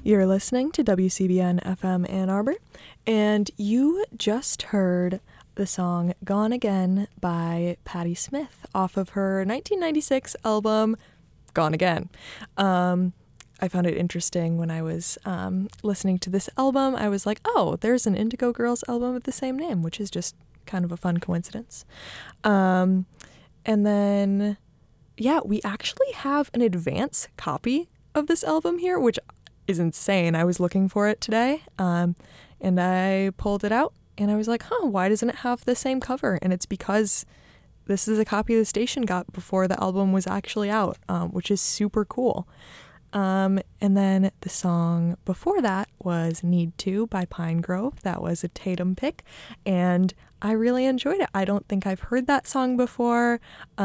You're listening to WCBN FM Ann Arbor, and you just heard the song Gone Again by Patti Smith off of her 1996 album, Gone Again. I found it interesting when I was listening to this album. I was like, oh, there's an Indigo Girls album with the same name, which is just kind of a fun coincidence. And then, yeah, we actually have an advance copy of this album here, which is insane. I was looking for it today, and I pulled it out, and I was like, why doesn't it have the same cover? And it's because this is a copy the station got before the album was actually out, which is super cool. And then the song before that was Need To by Pinegrove. That was a Tatum pick, and I really enjoyed it. I don't think I've heard that song before,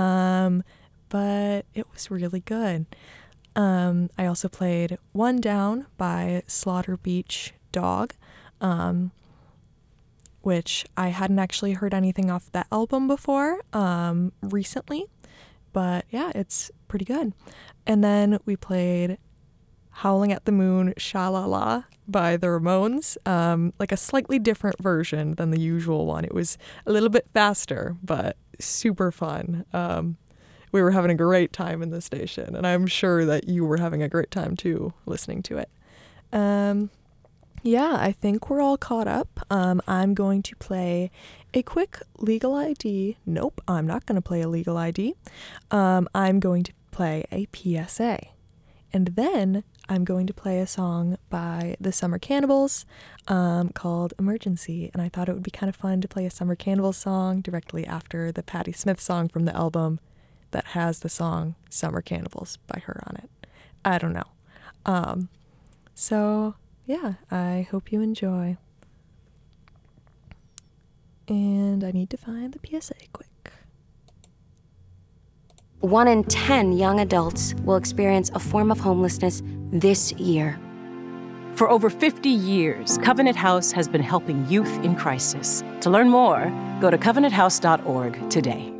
but it was really good. I also played One Down by Slaughter Beach Dog, which I hadn't actually heard anything off that album before recently, but yeah, it's pretty good. And then we played Howling at the Moon, Sha-La-La by the Ramones, like a slightly different version than the usual one. It was a little bit faster, but super fun. We were having a great time in the station, and I'm sure that you were having a great time too listening to it. Yeah, I think we're all caught up. I'm going to play a quick legal ID. Nope, I'm not going to play a legal ID. I'm going to play a PSA. And then I'm going to play a song by the Summer Cannibals called Emergency. And I thought it would be kind of fun to play a Summer Cannibals song directly after the Patti Smith song from the album that has the song Summer Cannibals by her on it. I don't know. So, yeah, I hope you enjoy. And I need to find the PSA quick. 1 in 10 young adults will experience a form of homelessness this year. For over 50 years, Covenant House has been helping youth in crisis. To learn more, go to covenanthouse.org today.